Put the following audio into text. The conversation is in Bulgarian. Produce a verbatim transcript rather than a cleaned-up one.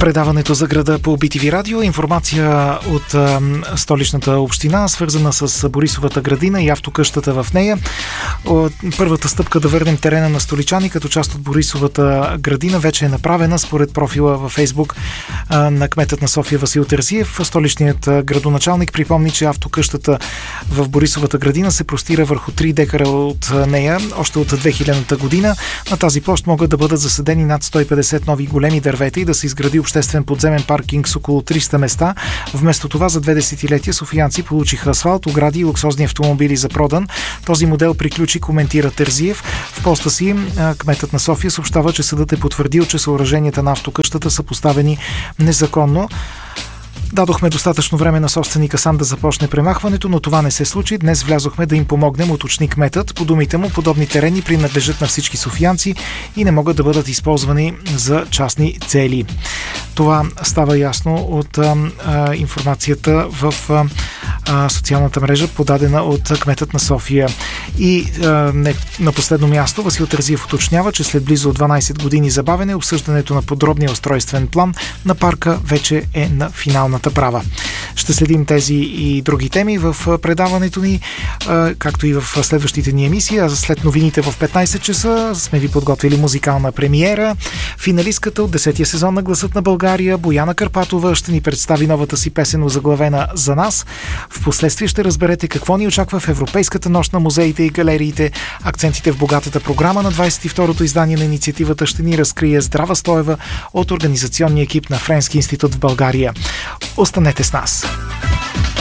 предаването за града по би ти ви радио. Информация от а, столичната община, свързана с Борисовата градина и автокъщата в нея. От първата стъпка да върнем терена на столичани като част от Борисовата градина вече е направена според профила във Фейсбук а, на кметът на София Васил Терзиев. Столичният градоначалник припомни, че автокъщата в Борисовата градина се простира върху три декара от нея още от две хилядната година. На тази площ могат да бъдат засадени над сто и петдесет нови големи дървета и да се изгради обществен подземен паркинг с около триста места. Вместо това за две десетилетия софиянци получиха асфалт, огради и луксозни автомобили за продан. Този модел приключи, коментира Терзиев. В поста си кметът на София съобщава, че съдът е потвърдил, че съоръженията на автокъщата са поставени незаконно. Дадохме достатъчно време на собственика сам да започне премахването, но това не се случи. Днес влязохме да им помогнем, уточни кметът. По думите му, подобни терени принадлежат на всички софиянци и не могат да бъдат използвани за частни цели. Това става ясно от а, а, информацията в а, социалната мрежа, подадена от кметът на София. И а, не, на последно място Васил Терзиев уточнява, че след близо дванадесет години забавене, обсъждането на подробния устройствен план на парка вече е на финалната права. Ще следим тези и други теми в предаването ни, както и в следващите ни емисии. А след новините в петнадесет часа сме ви подготвили музикална премиера. Финалистката от десетия сезон на Гласът на България Бояна Карпатова ще ни представи новата си песен, озаглавена "За нас". Впоследствие ще разберете какво ни очаква в Европейската нощ на музеите и галериите. Акцентите в богатата програма на двадесет и второто издание на инициативата ще ни разкрие Здрава Стоева от организационния екип на Френски институт в България. Останете с нас!